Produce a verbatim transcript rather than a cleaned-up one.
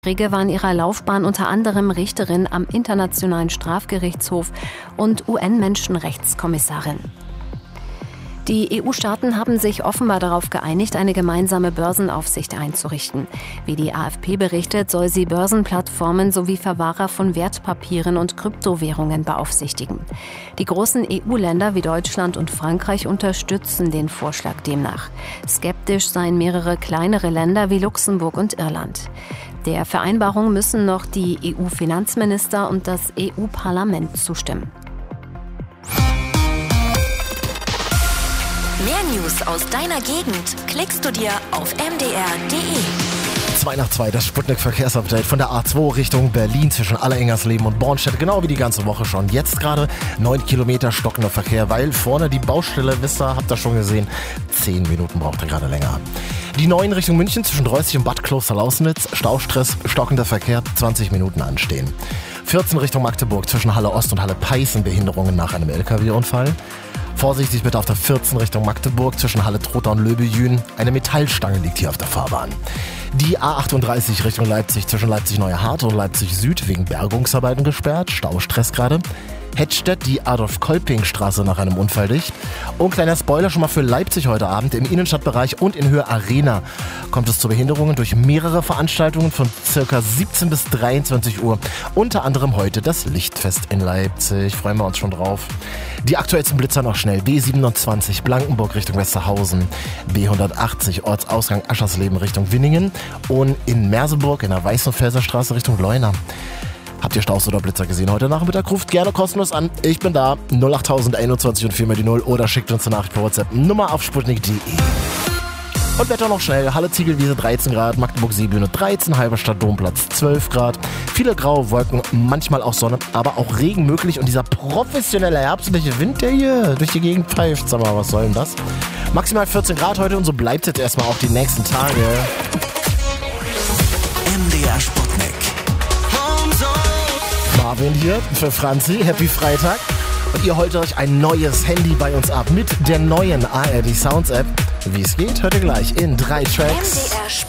Rege war in ihrer Laufbahn unter anderem Richterin am Internationalen Strafgerichtshof und U N-Menschenrechtskommissarin. Die E U-Staaten haben sich offenbar darauf geeinigt, eine gemeinsame Börsenaufsicht einzurichten. Wie die A F P berichtet, soll sie Börsenplattformen sowie Verwahrer von Wertpapieren und Kryptowährungen beaufsichtigen. Die großen E U-Länder wie Deutschland und Frankreich unterstützen den Vorschlag demnach. Skeptisch seien mehrere kleinere Länder wie Luxemburg und Irland. Der Vereinbarung müssen noch die E U-Finanzminister und das E U-Parlament zustimmen. Mehr News aus deiner Gegend klickst du dir auf m d r punkt d e. zwei nach zwei, das Sputnik-Verkehrsupdate von der A zwei Richtung Berlin zwischen Allerengersleben und Bornstedt. Genau wie die ganze Woche schon. Jetzt gerade neun Kilometer stockender Verkehr, weil vorne die Baustelle, wisst ihr, habt ihr schon gesehen, zehn Minuten braucht er gerade länger. Die neun Richtung München zwischen Reußig und Bad Kloster-Lausnitz, Staustress, stockender Verkehr, zwanzig Minuten anstehen. vierzehn Richtung Magdeburg zwischen Halle Ost und Halle Peißen, Behinderungen nach einem L K W-Unfall. Vorsichtig bitte auf der vierzehn Richtung Magdeburg zwischen Halle Trotha und Löbejün. Eine Metallstange liegt hier auf der Fahrbahn. Die A achtunddreißig Richtung Leipzig zwischen Leipzig-Neue Hart und Leipzig-Süd wegen Bergungsarbeiten gesperrt. Staustress gerade. Hettstedt, die Adolf-Kolping-Straße nach einem Unfall dicht. Und kleiner Spoiler schon mal für Leipzig heute Abend. Im Innenstadtbereich und in Höhe Arena kommt es zu Behinderungen durch mehrere Veranstaltungen von ca. siebzehn bis dreiundzwanzig Uhr. Unter anderem heute das Lichtfest in Leipzig. Freuen wir uns schon drauf. Die aktuellsten Blitzer noch schnell. B siebenundzwanzig Blankenburg Richtung Westerhausen. B hundertachtzig Ortsausgang Aschersleben Richtung Winningen. Und in Merseburg in der Weißenfelser Straße Richtung Leuna. Habt ihr Staus oder Blitzer gesehen heute Nachmittag? Ruft gerne kostenlos an. Ich bin da. null acht tausend einundzwanzig und vier mal die null oder schickt uns eine Nachricht per WhatsApp. Nummer auf sputnik punkt d e. Und Wetter noch schnell. Halle Ziegelwiese dreizehn Grad, Magdeburg Seebühne dreizehn, Halberstadt Domplatz zwölf Grad. Viele graue Wolken, manchmal auch Sonne, aber auch Regen möglich. Und dieser professionelle herbstliche Wind, der hier durch die Gegend pfeift. Sag mal, was soll denn das? Maximal vierzehn Grad heute und so bleibt es jetzt erstmal auch die nächsten Tage. M D R Sputnik. Marvin hier für Franzi. Happy Freitag. Und ihr holt euch ein neues Handy bei uns ab mit der neuen A R D Sounds App. Wie es geht, hört ihr gleich in drei Tracks. M D R